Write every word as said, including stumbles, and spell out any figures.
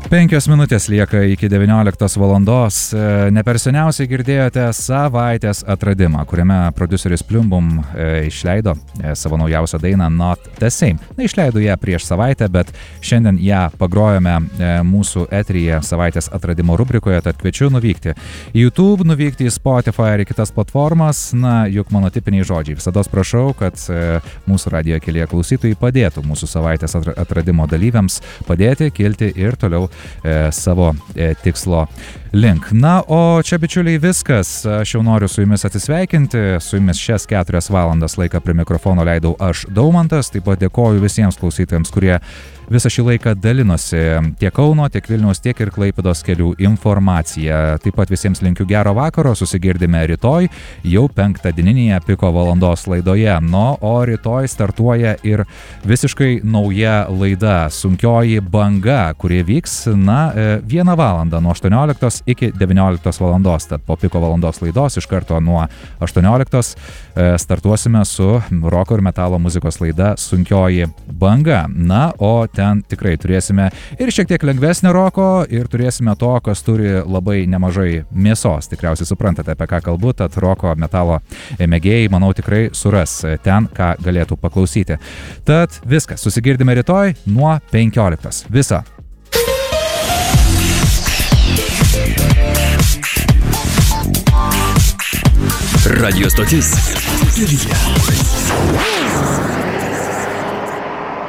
Penkios minutės lieka iki devynioliktos valandos. Ne per seniausiai girdėjote savaitės atradimą, kuriame prodiuseris Plumbum e, išleido e, savo naujausią dainą Not the Same. Na, išleido ją prieš savaitę, bet šiandien ją pagrojome e, mūsų eteryje savaitės atradimo rubrikoje, tad kviečiu nuvykti į YouTube, nuvykti į Spotify ir į kitas platformas. Na, juk mano tipiniai žodžiai. Visados prašau, kad e, mūsų radijo kelyje klausytojai padėtų mūsų savaitės atradimo dalyviams padėti, kilti ir toliau E, savo e, tikslo link. Na, o čia, bičiuliai, viskas. Aš jau noriu su jumis atsisveikinti. Su jumis šias keturias valandas laiką prie mikrofono leidau aš, Daumantas. Taip pat dėkoju visiems klausytojams, kurie visą šį laiką dalinosi tiek Kauno, tiek Vilniaus, tiek ir Klaipėdos kelių informacija. Taip pat visiems linkiu gero vakaro. Susigirdime rytoj, jau penktadieninėje Piko valandos laidoje. No, o rytoj startuoja ir visiškai nauja laida Sunkioji banga, kurie vyks, na, vieną valandą nuo aštuonioliktos iki devynioliktos valandos. Tad po Piko valandos laidos iš karto nuo aštuonioliktos startuosime su roko ir metalo muzikos laida Sunkioji banga. Na, o ten tikrai turėsime ir šiek tiek lengvesnio roko, ir turėsime to, kas turi labai nemažai mėsos. Tikriausiai suprantate, apie ką kalbu, tad roko metalo mėgėjai, manau, tikrai suras ten, ką galėtų paklausyti. Tad viskas, susigirdime rytoj nuo penkioliktos. Visa. Radio stotis. Studija.